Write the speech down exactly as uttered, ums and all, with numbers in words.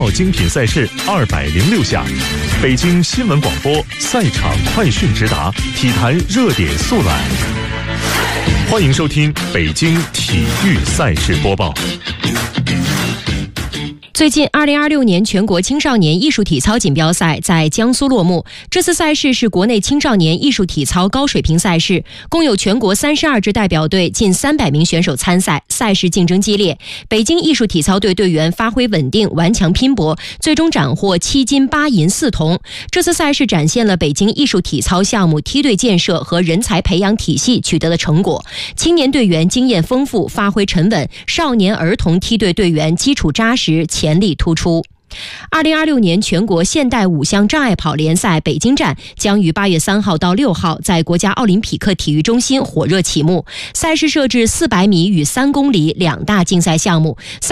精品赛事二百零六项，北京新闻广播赛场快讯直达，体坛热点速览。欢迎收听北京体育赛事播报。 最近二零二六年全国青少年艺术体操锦标赛在江苏落幕。这次赛事是国内青少年艺术体操高水平赛事，共有全国三十二支代表队，近三百名选手参赛，赛事竞争激烈。北京艺术体操队队员发挥稳定，顽强拼搏，最终斩获七金八银四铜。这次赛事展现了北京艺术体操项目梯队建设和人才培养体系取得的成果。青年队员经验丰富，发挥沉稳；少年儿童梯队队员基础扎实，潜力突出。二零二六年全国现代五项障碍跑联赛北京站将于八月三号到六号在国家奥林匹克体育中心火热启幕。赛事设置四百米与三公里两大竞赛项目。